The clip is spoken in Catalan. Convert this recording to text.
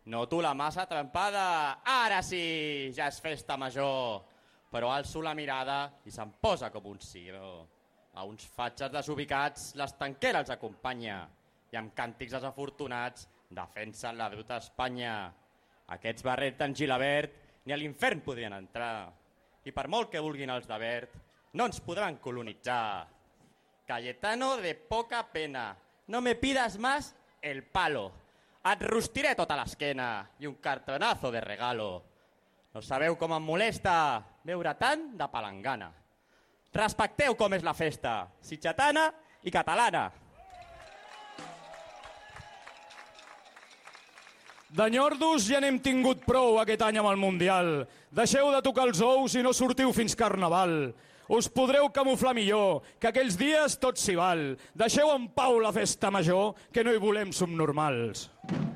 Noto la massa trempada. Ara sí, ja és festa major. Però alço la mirada i se'm posa com un cigró. A uns fatxes desubicats l'estanquera els acompanya i amb càntics desafortunats defensen la bruta Espanya. Aquests barrets d'en Gilabert ni a l'infern podrien entrar i per molt que vulguin els de verd no ens podran colonitzar. Cayetano de poca pena, no me pidas más el palo. Et rostiré tota l'esquena i un cartonazo de regalo. No sabeu com em molesta veure tant de palangana. Respecteu com és la festa, sitgetana i catalana. D'enyordos ja n'hem tingut prou aquest any amb el Mundial. Deixeu de tocar els ous i no sortiu fins Carnaval. Us podreu camuflar millor, que aquells dies tot s'hi val. Deixeu en pau la festa major, que no hi volem subnormals.